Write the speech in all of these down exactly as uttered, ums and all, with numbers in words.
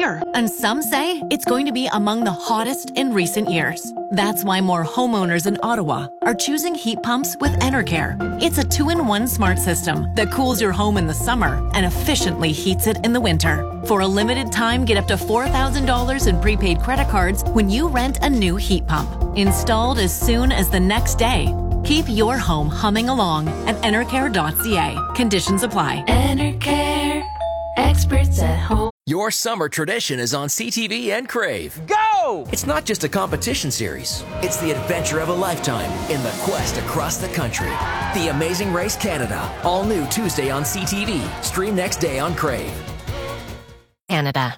air. And some say it's going to be among the hottest in recent years. That's why more homeowners in Ottawa are choosing heat pumps with Enercare. It's a two-in-one smart system that cools your home in the summer and efficiently heats it in the winter. For a limited time, get up to four thousand dollars in prepaid credit cards when you rent a new heat pump. Installed as soon as the next day. Keep your home humming along at enercare dot c a. Conditions apply. Enercare. Experts at home. Your summer tradition is on C T V and Crave. Go! It's not just a competition series. It's the adventure of a lifetime in the quest across the country. The Amazing Race Canada. All new Tuesday on C T V. Stream next day on Crave. Canada.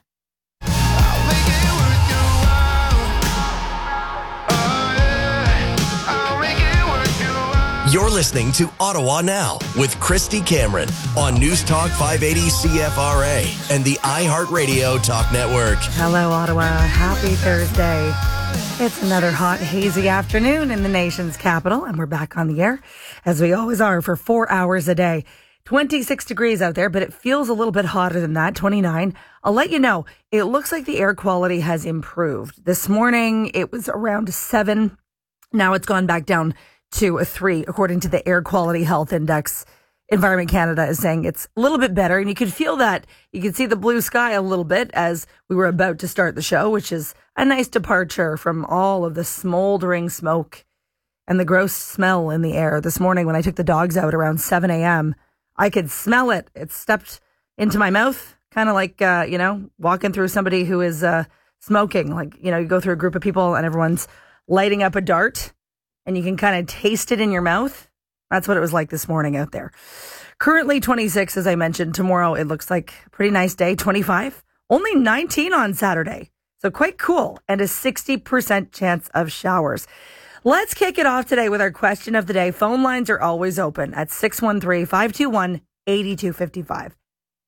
You're listening to Ottawa Now with Christy Cameron on News Talk five eighty C F R A and the iHeartRadio Talk Network. Hello, Ottawa. Happy Thursday. It's another hot, hazy afternoon in the nation's capital, and we're back on the air, as we always are, for four hours a day. twenty-six degrees out there, but it feels a little bit hotter than that, twenty-nine. I'll let you know, it looks like the air quality has improved. This morning, it was around seven. Now it's gone back down to a three, according to the Air Quality Health Index. Environment Canada is saying it's a little bit better, and you can feel that. You can see the blue sky a little bit as we were about to start the show, which is a nice departure from all of the smoldering smoke and the gross smell in the air. This morning when I took the dogs out around seven a.m., I could smell it. It stepped into my mouth, kind of like, uh, you know, walking through somebody who is uh, smoking. Like, you know, you go through a group of people and everyone's lighting up a dart, and you can kind of taste it in your mouth. That's what it was like this morning out there. Currently twenty-six, as I mentioned. Tomorrow, it looks like a pretty nice day, twenty-five. Only nineteen on Saturday. So quite cool. And a sixty percent chance of showers. Let's kick it off today with our question of the day. Phone lines are always open at six one three, five two one, eight two five five.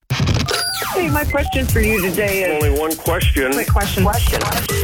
Hey, my question for you today is... Only one question. Quick question. Question.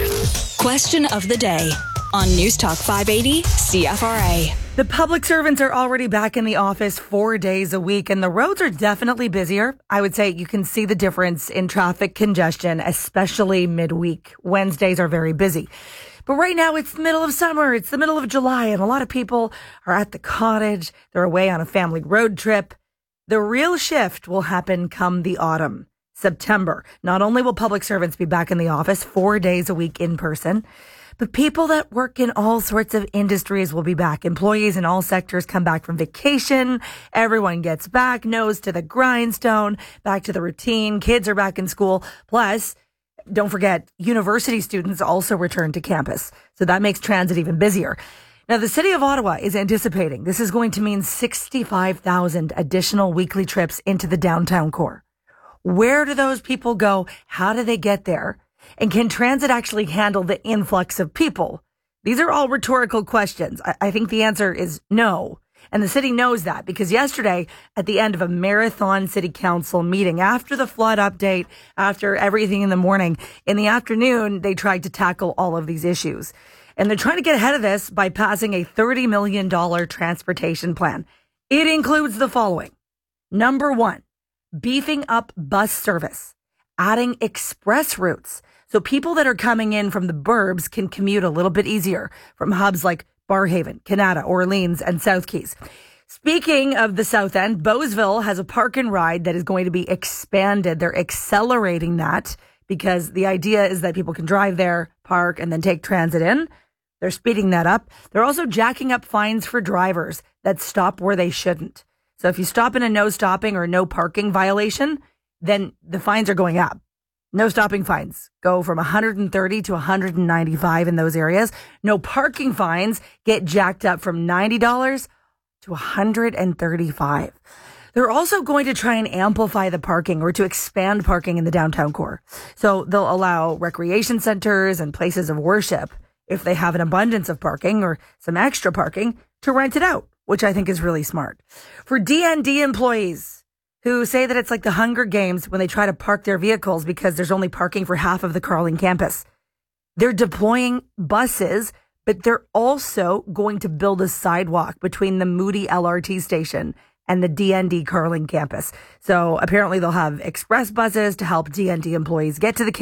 Question of the day on News Talk five eighty C F R A. The public servants are already back in the office four days a week, and the roads are definitely busier. I would say you can see the difference in traffic congestion, especially midweek. Wednesdays are very busy. But right now, it's the middle of summer. It's the middle of July, and a lot of people are at the cottage. They're away on a family road trip. The real shift will happen come the autumn, September. Not only will public servants be back in the office four days a week in person, but people that work in all sorts of industries will be back. Employees in all sectors come back from vacation. Everyone gets back, nose to the grindstone, back to the routine. Kids are back in school. Plus, don't forget, university students also return to campus. So that makes transit even busier. Now, the city of Ottawa is anticipating this is going to mean sixty-five thousand additional weekly trips into the downtown core. Where do those people go? How do they get there? And can transit actually handle the influx of people? These are all rhetorical questions. I, I think the answer is no. And the city knows that because yesterday, at the end of a marathon city council meeting, after the flood update, after everything in the morning, in the afternoon, they tried to tackle all of these issues. And they're trying to get ahead of this by passing a thirty million dollars transportation plan. It includes the following. Number one, beefing up bus service, adding express routes. So people that are coming in from the burbs can commute a little bit easier from hubs like Barrhaven, Canada, Orleans, and South Keys. Speaking of the South End, Bowesville has a park and ride that is going to be expanded. They're accelerating that because the idea is that people can drive there, park, and then take transit in. They're speeding that up. They're also jacking up fines for drivers that stop where they shouldn't. So if you stop in a no stopping or no parking violation, then the fines are going up. No stopping fines go from one hundred thirty to one hundred ninety-five in those areas. No parking fines get jacked up from ninety dollars to one hundred thirty-five dollars. They're also going to try and amplify the parking or to expand parking in the downtown core. So they'll allow recreation centers and places of worship, if they have an abundance of parking or some extra parking, to rent it out, which I think is really smart. For D N D employees who say that it's like the Hunger Games when they try to park their vehicles because there's only parking for half of the Carling campus. They're deploying buses, but they're also going to build a sidewalk between the Moody L R T station and the D N D Carling campus. So apparently they'll have express buses to help D N D employees get to the campus.